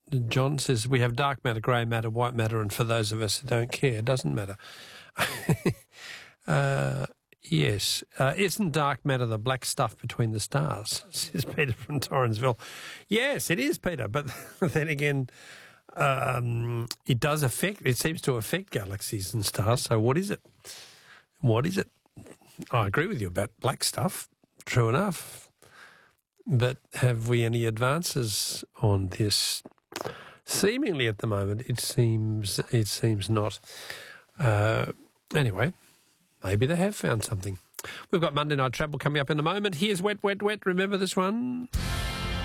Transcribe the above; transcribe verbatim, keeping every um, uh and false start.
John says, we have dark matter, grey matter, white matter, and for those of us who don't care, it doesn't matter. uh, yes. Uh, isn't dark matter the black stuff between the stars, says Peter from Torrensville. Yes, it is, Peter, but then again, um, it does affect, it seems to affect galaxies and stars, so what is it? What is it? I agree with you about black stuff, true enough, but have we any advances on this? Seemingly at the moment, it seems it seems not. Uh, anyway, maybe they have found something. We've got Monday Night Travel coming up in a moment. Here's Wet, Wet, Wet. Remember this one?